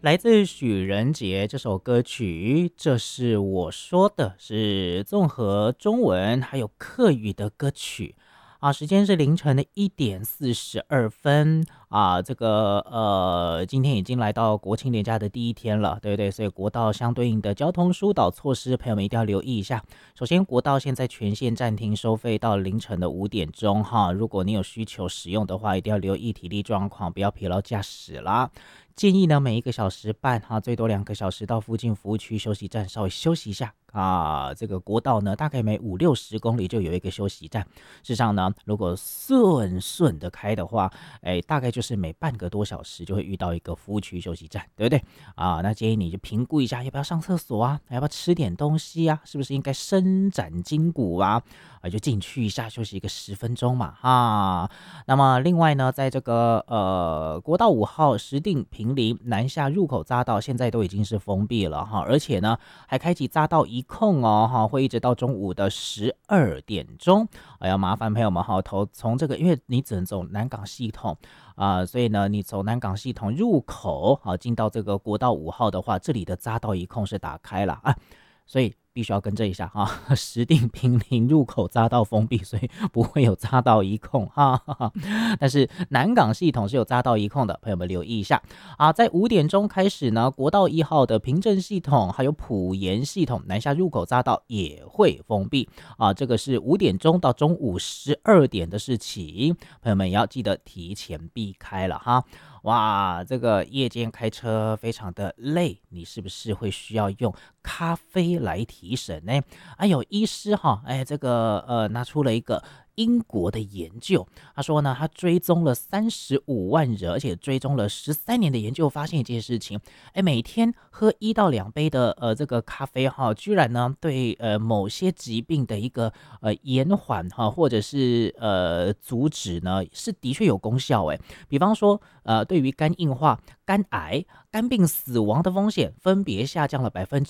来自许仁杰这首歌曲，这是我说的，是综合中文还有客语的歌曲啊。时间是凌晨的1点42分啊。今天已经来到国庆连假的第一天了，对不对？所以国道相对应的交通疏导措施，朋友们一定要留意一下。首先，国道现在全线暂停收费到凌晨的5点钟哈。如果你有需求使用的话，一定要留意体力状况，不要疲劳驾驶啦。建议呢，每1个小时半哈，最多2个小时到附近服务区休息站稍微休息一下啊。这个国道呢，大概每50-60公里就有一个休息站。事实上呢，如果顺的开的话，大概就是每半个多小时就会遇到一个服务区休息站，对不对啊？那建议你就评估一下，要不要上厕所啊？要不要吃点东西啊？是不是应该伸展筋骨啊？就进去一下休息个10分钟嘛哈。那么另外呢，在这个国道5号石碇坪林南下入口匝道现在都已经是封闭了哈，而且呢还开启匝道一控哦哈，会一直到中午的12点钟。要麻烦朋友们哈，从这个，因为你只能走南港系统所以呢你走南港系统入口进到这个国道5号的话，这里的匝道一控是打开了啊，所以必须要跟着一下哈。石碇坪林入口匝道封闭，所以不会有匝道一控哈。但是南港系统是有匝道一控的，朋友们留意一下啊。在5点钟开始呢，国道1号的平镇系统还有埔盐系统南下入口匝道也会封闭啊。这个是5点钟到中午12点的事情，朋友们也要记得提前避开了哈。哇，这个夜间开车非常的累，你是不是会需要用咖啡来提神呢？有医师拿出了一个英国的研究，他说呢，他追踪了35万人，而且追踪了13年的研究，发现一件事情，每天喝1到2杯的这个咖啡居然呢对某些疾病的一个延缓或者是阻止呢，是的确有功效比方说对于肝硬化、肝癌、肝病死亡的风险分别下降了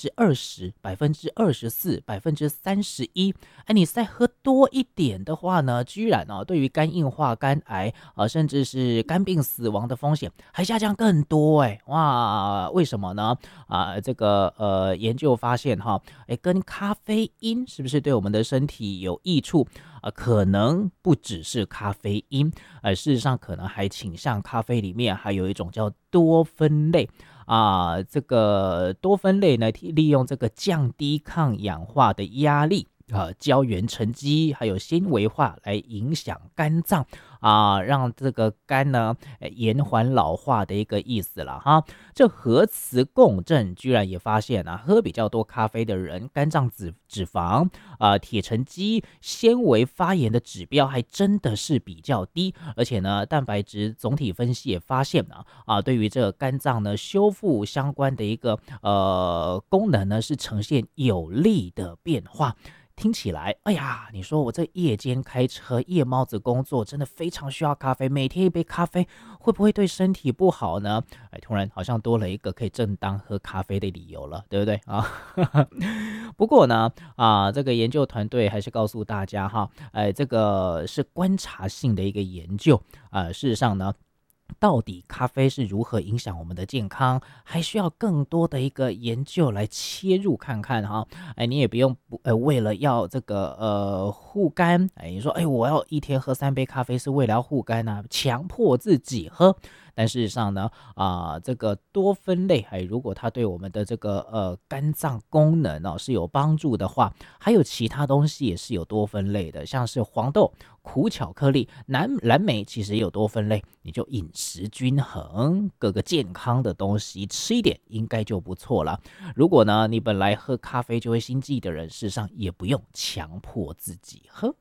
20%、24%、31%。你再喝多一点的话呢，居然对于肝硬化、肝癌甚至是肝病死亡的风险还下降更多哇，为什么呢？研究发现跟咖啡因是不是对我们的身体有益处？可能不只是咖啡因，事实上可能还倾向咖啡里面还有一种叫多酚类这个多酚类呢，利用这个降低抗氧化的压力胶原沉积还有纤维化来影响肝脏让这个肝呢延缓老化的一个意思了哈。这核磁共振居然也发现喝比较多咖啡的人，肝脏脂肪铁沉积、纤维发炎的指标还真的是比较低，而且呢，蛋白质总体分析也发现对于这个肝脏呢修复相关的一个功能呢是呈现有利的变化。听起来，哎呀，你说我这夜间开车、夜猫子工作，真的非常需要咖啡，每天1杯咖啡，会不会对身体不好呢？突然好像多了一个可以正当喝咖啡的理由了，对不对啊？不过呢，这个研究团队还是告诉大家这个是观察性的一个研究事实上呢，到底咖啡是如何影响我们的健康，还需要更多的一个研究来切入看看你也不用为了要这个护肝你说我要一天喝3杯咖啡是为了要护肝强迫自己喝。但事实上呢这个多酚类如果它对我们的这个肝脏功能是有帮助的话，还有其他东西也是有多酚类的，像是黄豆、苦巧克力、蓝莓其实也有多酚类。你就饮食均衡，各个健康的东西吃一点应该就不错了。如果呢你本来喝咖啡就会心悸的人，事实上也不用强迫自己喝。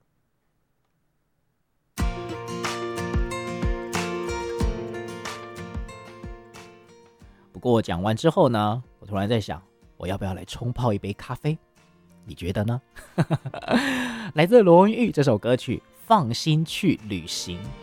不过讲完之后呢，我突然在想，我要不要来冲泡一杯咖啡？你觉得呢？来自罗文玉这首歌曲《放心去旅行》。